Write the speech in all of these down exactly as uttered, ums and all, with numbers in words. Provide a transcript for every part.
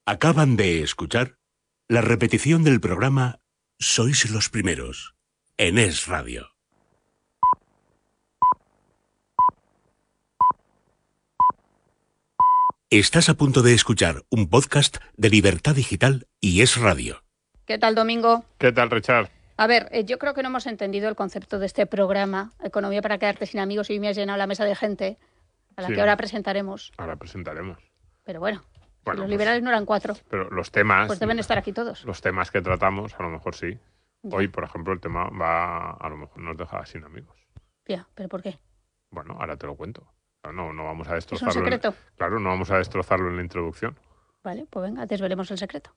Acaban de escuchar la repetición del programa Sois los primeros, en Es Radio. Estás a punto de escuchar un podcast de Libertad Digital y Es Radio. ¿Qué tal, Domingo? ¿Qué tal, Richard? A ver, eh, yo creo que no hemos entendido el concepto de este programa, Economía para quedarte sin amigos, y me has llenado la mesa de gente, a la Sí. que ahora presentaremos. Ahora presentaremos. Pero bueno, Bueno, si los pues, liberales no eran cuatro, Pero los temas... pues deben estar aquí todos. Los temas que tratamos, a lo mejor sí. Ya. Hoy, por ejemplo, el tema va... A lo mejor nos deja sin amigos. Ya, ¿pero por qué? Bueno, ahora te lo cuento. Claro, No, no vamos a ¿Es un destrozarlo. en- secreto? Claro, no vamos a destrozarlo en la introducción. Vale, pues venga, desvelemos el secreto.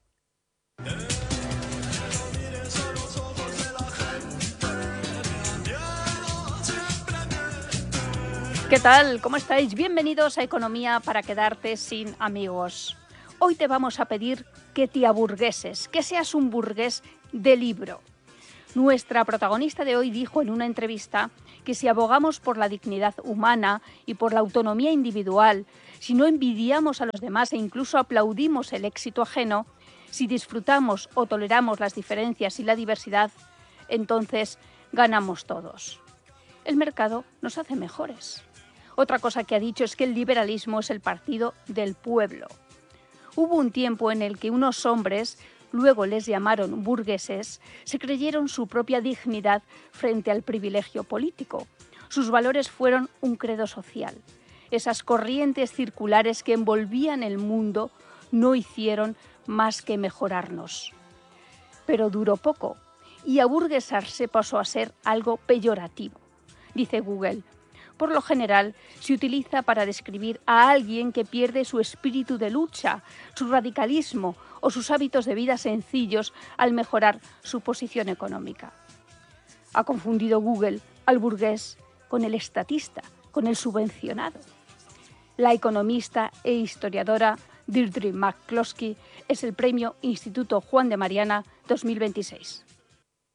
¿Qué tal? ¿Cómo estáis? Bienvenidos a Economía para quedarte sin amigos. Hoy te vamos a pedir que te aburgueses, que seas un burgués de libro. Nuestra protagonista de hoy dijo en una entrevista que si abogamos por la dignidad humana y por la autonomía individual, si no envidiamos a los demás e incluso aplaudimos el éxito ajeno, si disfrutamos o toleramos las diferencias y la diversidad, entonces ganamos todos. El mercado nos hace mejores. Otra cosa que ha dicho es que el liberalismo es el partido del pueblo. Hubo un tiempo en el que unos hombres, luego les llamaron burgueses, se creyeron su propia dignidad frente al privilegio político. Sus valores fueron un credo social. Esas corrientes circulares que envolvían el mundo no hicieron más que mejorarnos. Pero duró poco y aburguesarse pasó a ser algo peyorativo. Dice Google: por lo general se utiliza para describir a alguien que pierde su espíritu de lucha, su radicalismo o sus hábitos de vida sencillos al mejorar su posición económica. Ha confundido Google al burgués con el estatista, con el subvencionado. La economista e historiadora Deirdre McCloskey es el premio Instituto Juan de Mariana dos mil veintiséis.